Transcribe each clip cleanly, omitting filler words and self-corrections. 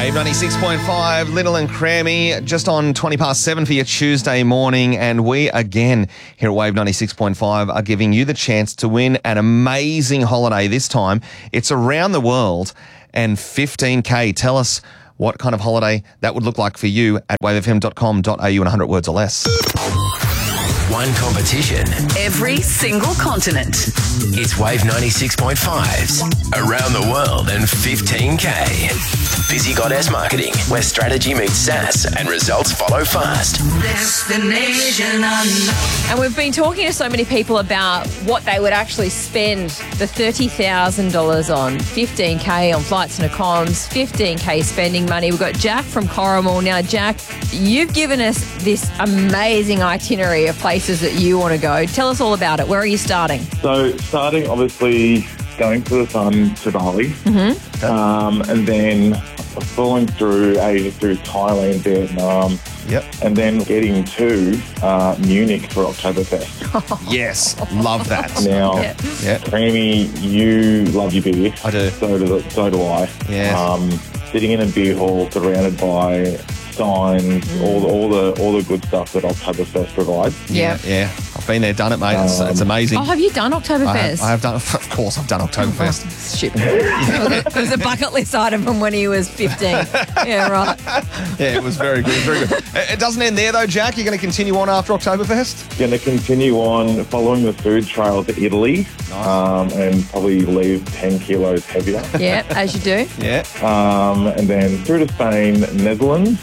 Wave 96.5, Little and Crammy, just on 20 past 7 for your Tuesday morning. And we, again, here at Wave 96.5 are giving you the chance to win an amazing holiday. This time, it's around the world and 15K. Tell us what kind of holiday that would look like for you at wavefm.com.au in 100 words or less. One competition. Every single continent. It's Wave 96.5's Around the World and 15K. Busy Goddess Marketing, where strategy meets SaaS and results follow fast. Destination unknown. And we've been talking to so many people about what they would actually spend the $30,000 on. 15K on flights and accoms, 15K spending money. We've got Jack from Corrimal. Now, Jack, you've given us this amazing itinerary of places that you want to go. Tell us all about it. Where are you starting? So starting, obviously, going to the sun to Bali. Mm-hmm. And then falling through Asia, through Thailand, Vietnam. Yep. And then getting to Munich for Oktoberfest. Yes, love that. Now, Yeah. Creamy, you love your beer. I do. So do I. Yes. Sitting in a beer hall surrounded by signs, all the good stuff that Oktoberfest provides. Yeah. Yeah. I've been there, done it, mate. It's amazing. Oh, have you done Oktoberfest? I have done, of course, I've done Oktoberfest. Stupid. It was a bucket list item from when he was 15. Yeah, right. Yeah, it was very good, very good. It doesn't end there, though, Jack. You're going to continue on after Oktoberfest? Going to continue on following the food trail to Italy. Nice. And probably leave 10 kilos heavier. Yeah, as you do. Yeah. And then through to Spain, Netherlands,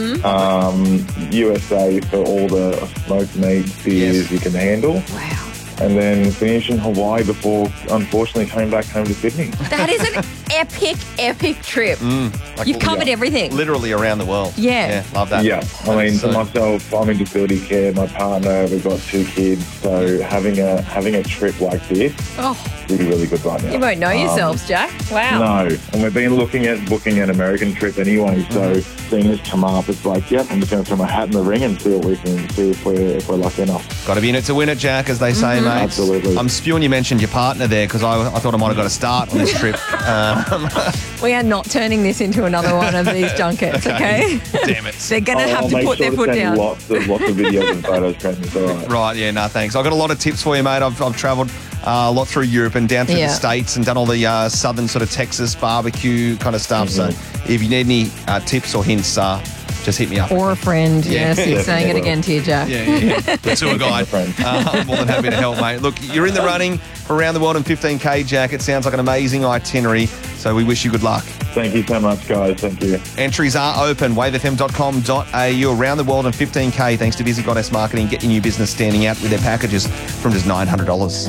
USA for all the smoked meats, beers you can handle. Wow. And then finish in Hawaii before, unfortunately, coming back home to Sydney. That is an epic trip. You've covered everything. Literally around the world. Yeah. Love that. Yeah, I mean, for myself, I'm in disability care. My partner, we've got 2 kids, so having a trip like this is really good right now. You won't know yourselves, Jack. Wow. No, and we've been looking at booking an American trip anyway. So seeing this come up, it's like, yep, I'm just going to throw my hat in the ring and see what we can see if we're lucky enough. Got to be in it to win it, Jack, as they say, mate. Absolutely. I'm spewing you mentioned your partner there because I thought I might have got a start on this trip. We are not turning this into another one of these junkets, okay? Damn it. They're going to have to put their foot down. Lots of videos and photos, Craig. It's all right. Right, yeah, no, thanks. I've got a lot of tips for you, mate. I've travelled a lot through Europe and down through the States and done all the southern sort of Texas barbecue kind of stuff. So if you need any tips or hints, just hit me up. Or a friend. Yes, you're saying it again to you, Jack. Yeah. The tour guide. I'm more than happy to help, mate. Look, you're in the running for Around the World in 15K, Jack. It sounds like an amazing itinerary, so we wish you good luck. Thank you so much, guys. Thank you. Entries are open, wavefm.com.au, Around the World in 15K, thanks to Busy Goddess Marketing. Get your new business standing out with their packages from just $900.